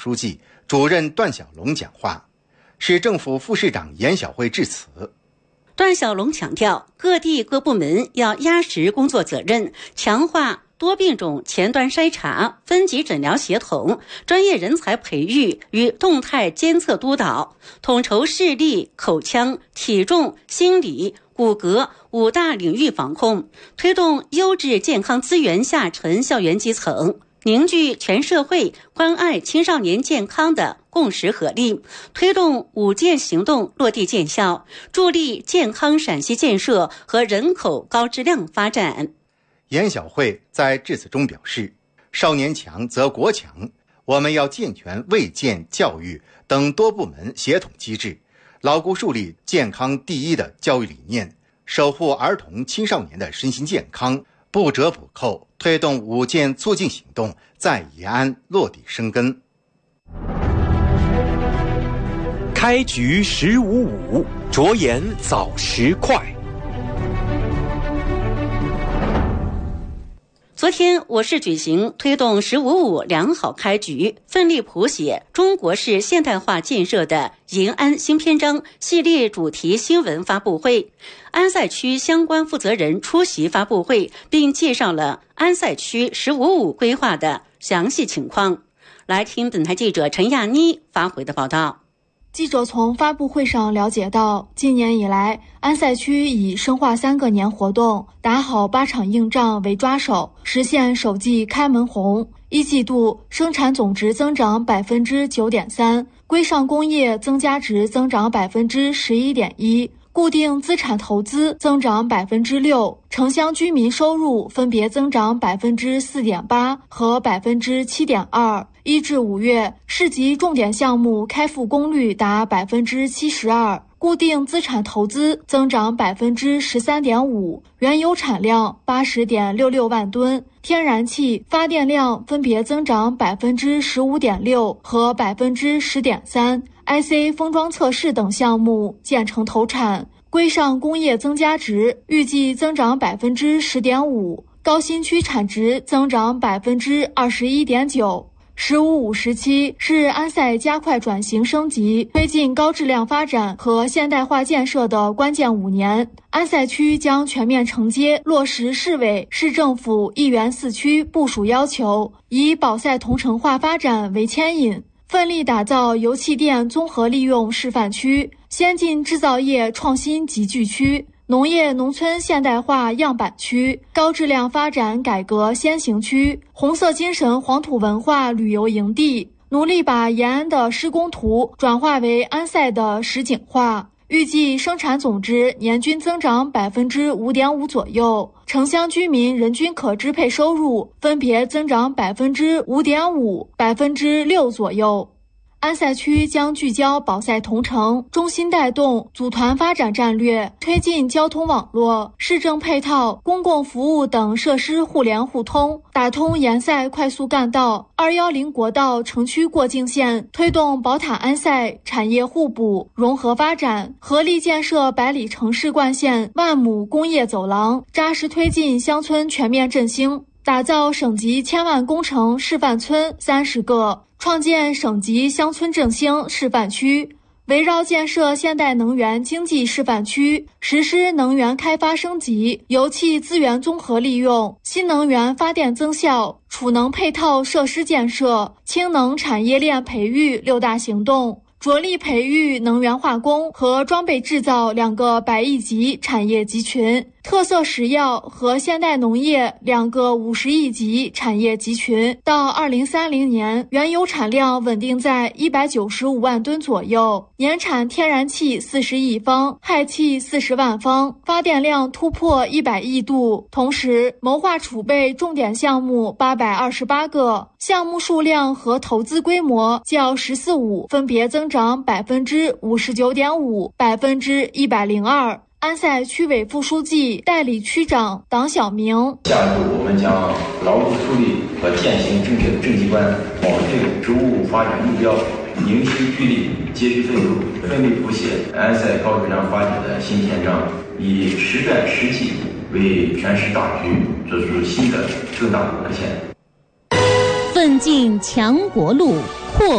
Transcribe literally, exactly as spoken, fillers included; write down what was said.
书记、主任段小龙讲话，市政府副市长严晓慧致辞。 段小龙强调，各地各部门要压实工作责任，强化多病种前端筛查、分级诊疗协同、专业人才培育与动态监测督导，统筹视力、口腔、体重、心理、骨骼五大领域防控，推动优质健康资源下沉校园基层，凝聚全社会关爱青少年健康的共识合力，推动五健行动落地见效，助力健康陕西建设和人口高质量发展。 严晓慧在致辞中表示，少年强则国强，我们要健全卫健教育等多部门协同机制，牢固树立健康第一的教育理念，守护儿童青少年的身心健康，不折不扣推动五健促进行动在延安落地生根。 开局十五五，着眼早时快。 昨天，我市举行推动“十五五”良好开局，奋力谱写中国式现代化建设的延安新篇章系列主题新闻发布会。安塞区相关负责人出席发布会，并介绍了安塞区“十五五”规划的详细情况。来听本台记者陈亚妮发回的报道。 记者从发布会上了解到，今年以来，安塞区以深化三个年活动、打好八场硬仗为抓手，实现首季开门红。一季度生产总值增长百分之九点三，规上工业增加值增长百分之十一点一，固定资产投资增长百分之六，城乡居民收入分别增长百分之四点八和百分之七点二。一至五月，市级重点项目开复工率达百分之七十二，固定资产投资增长百分之十三点五，原油产量八十点六六万吨，天然气发电量分别增长百分之十五点六和百分之十点三。I C 封装测试等项目建成投产，规上工业增加值预计增长百分之十点五，高新区产值增长百分之二十一点九。十五五时期是安塞加快转型升级、推进高质量发展和现代化建设的关键五年。安塞区将全面承接落实市委、市政府一园四区部署要求，以保塞同城化发展为牵引，奋力打造油气电综合利用示范区、先进制造业创新集聚区、农业农村现代化样板区、高质量发展改革先行区、红色精神黄土文化旅游营地，努力把延安的施工图转化为安塞的实景化。预计生产总值年均增长百分之五点五左右，城乡居民人均可支配收入分别增长百分之五点五、百分之六左右。安塞区将聚焦保塞同城、中心带动、组团发展战略，推进交通网络、市政配套、公共服务等设施互联互通，打通延塞快速干道、二一零国道城区过境线，推动宝塔安塞产业互补融合发展，合力建设百里城市冠线、万亩工业走廊，扎实推进乡村全面振兴，打造省级千万工程示范村三十个，创建省级乡村振兴示范区，围绕建设现代能源经济示范区，实施能源开发升级、油气资源综合利用、新能源发电增效、储能配套设施建设、氢能产业链培育六大行动，着力培育能源化工和装备制造两个百亿级产业集群，特色食药和现代农业两个五十亿级产业集群。到二零三零年，原油产量稳定在一百九十五万吨左右，年产天然气四十亿方，氦气四十万方，发电量突破一百亿度。同时，谋划储备重点项目八百二十八个，项目数量和投资规模较“十四五”分别增长百分之五十九点五、百分之一百零二。安塞区委副书记、代理区长党小明： 下一步，我们将牢固树立和践行正确的政绩观，保证“十五五”发展目标，凝心聚力，竭实奋斗，奋力谱写安塞高质量发展的新篇章，以实干实际为全市大局做出新的更大的贡献。 奋进强国路，扩